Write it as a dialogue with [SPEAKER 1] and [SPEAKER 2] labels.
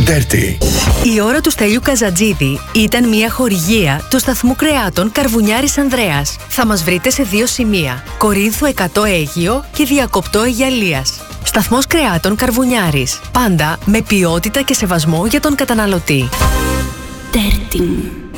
[SPEAKER 1] Dirty.
[SPEAKER 2] Η ώρα του Στέλιου Καζατζίδη ήταν μια χορηγία του σταθμού κρεάτων Καρβουνιάρης Ανδρέας. Θα μας βρείτε σε 2 σημεία: Κορίνθου 100 Αίγυο και Διακοπτό Αιγιαλίας. Σταθμός κρεάτων Καρβουνιάρης. Πάντα με ποιότητα και σεβασμό για τον καταναλωτή.
[SPEAKER 3] Dirty.